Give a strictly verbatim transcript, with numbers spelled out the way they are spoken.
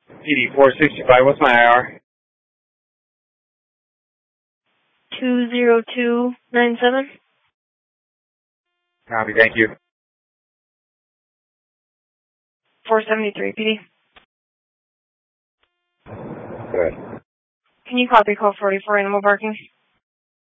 P D four sixty-five, what's my I R? two zero two nine seven. Copy, thank you. four seventy-three, P D. Good. Can you copy call forty-four animal barking?